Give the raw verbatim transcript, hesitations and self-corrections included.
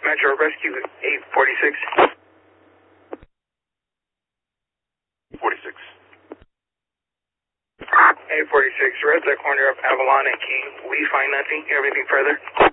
Metro Rescue eight forty-six. forty-six. eight forty-six, we're at the corner of Avalon and King. We find nothing. Everything further?